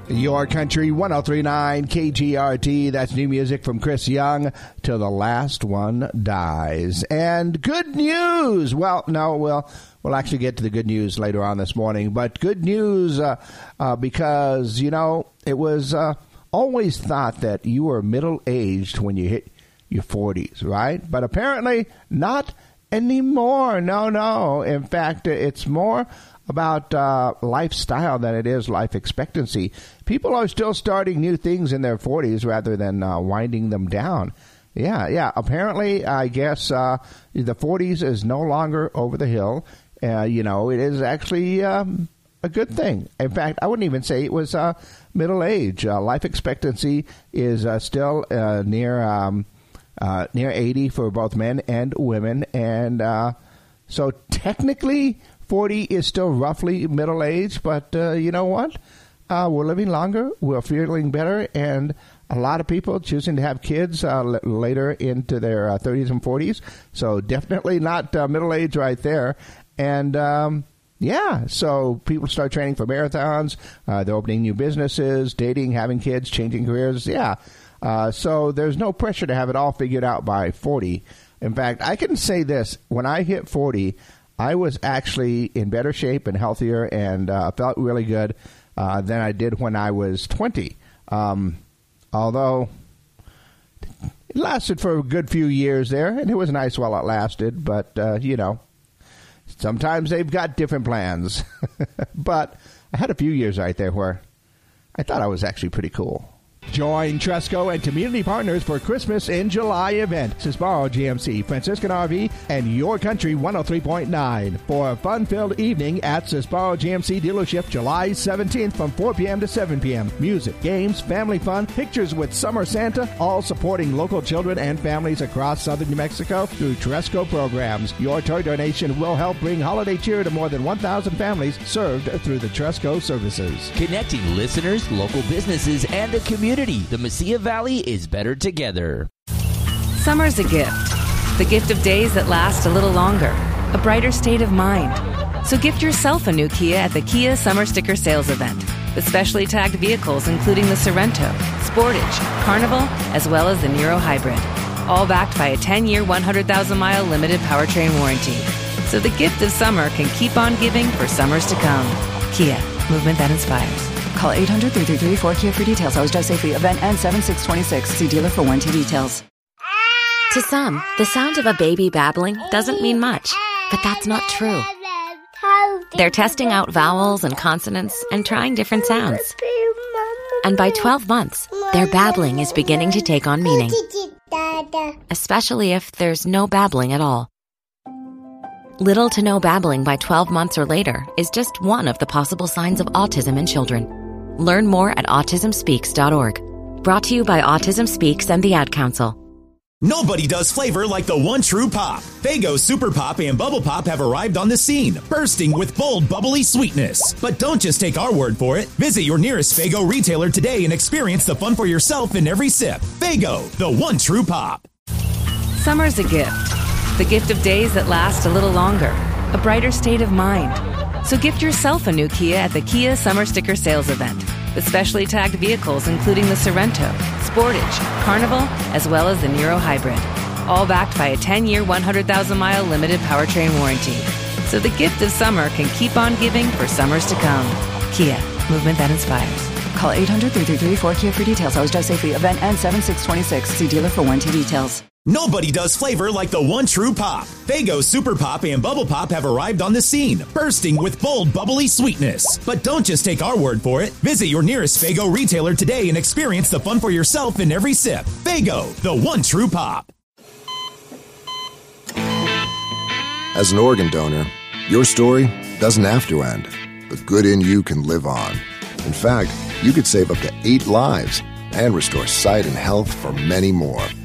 Your Country 103.9 KGRT. That's new music from Chris Young, Till the Last One Dies. And good news. Well, no, we'll actually get to the good news later on this morning. But good news because, you know, it was always thought that you were middle-aged when you hit your 40s, right? But apparently not anymore. No. In fact, it's more about lifestyle than it is life expectancy. People are still starting new things in their 40s rather than winding them down. Yeah. Apparently, I guess the 40s is no longer over the hill. You know, it is actually a good thing. In fact, I wouldn't even say it was middle age. Life expectancy is still near 80 for both men and women. And so technically, 40 is still roughly middle age, but you know what? We're living longer, we're feeling better, and a lot of people choosing to have kids later into their 30s and 40s. So definitely not middle age right there. And so people start training for marathons, they're opening new businesses, dating, having kids, changing careers. So there's no pressure to have it all figured out by 40. In fact, I can say this, when I hit 40, I was actually in better shape and healthier and felt really good than I did when I was 20. Although it lasted for a good few years there, and it was nice while it lasted. But, you know, sometimes they've got different plans. But I had a few years right there where I thought I was actually pretty cool. Join Tresco and community partners for Christmas in July event. Sisbaro GMC, Franciscan RV, and Your Country 103.9 for a fun-filled evening at Sisbaro GMC dealership July 17th from 4 p.m. to 7 p.m. Music, games, family fun, pictures with Summer Santa, all supporting local children and families across southern New Mexico through Tresco programs. Your toy donation will help bring holiday cheer to more than 1,000 families served through the Tresco services. Connecting listeners, local businesses, and the community. The Mesilla Valley is better together. Summer's a gift. The gift of days that last a little longer. A brighter state of mind. So gift yourself a new Kia at the Kia Summer Sticker Sales Event. With specially tagged vehicles including the Sorrento, Sportage, Carnival, as well as the Niro Hybrid. All backed by a 10-year, 100,000-mile limited powertrain warranty. So the gift of summer can keep on giving for summers to come. Kia, movement that inspires. Call 800-333-4KIA for details. Always drive safely. Event ends 7/6/26. See dealer for warranty details. To some, the sound of a baby babbling doesn't mean much, but that's not true. They're testing out vowels and consonants and trying different sounds. And by 12 months, their babbling is beginning to take on meaning, especially if there's no babbling at all. Little to no babbling by 12 months or later is just one of the possible signs of autism in children. Learn more at autismspeaks.org. Brought to you by Autism Speaks and the Ad Council. Nobody does flavor like the one true pop. Faygo Super Pop and Bubble Pop have arrived on the scene, bursting with bold, bubbly sweetness. But don't just take our word for it. Visit your nearest Faygo retailer today and experience the fun for yourself in every sip. Faygo, the one true pop. Summer's a gift. The gift of days that last a little longer. A brighter state of mind. So gift yourself a new Kia at the Kia Summer Sticker Sales Event. With specially tagged vehicles including the Sorrento, Sportage, Carnival, as well as the Niro Hybrid. All backed by a 10-year, 100,000-mile limited powertrain warranty. So the gift of summer can keep on giving for summers to come. Kia, movement that inspires. Call 800-333-4KIA for details. Always drive safely. Event ends 7/6/26. See dealer for warranty details. Nobody does flavor like the one true pop. Faygo Super Pop and Bubble Pop have arrived on the scene, bursting with bold, bubbly sweetness. But don't just take our word for it. Visit your nearest Faygo retailer today and experience the fun for yourself in every sip. Faygo, the one true pop. As an organ donor, your story doesn't have to end. The good in you can live on. In fact, you could save up to 8 lives and restore sight and health for many more.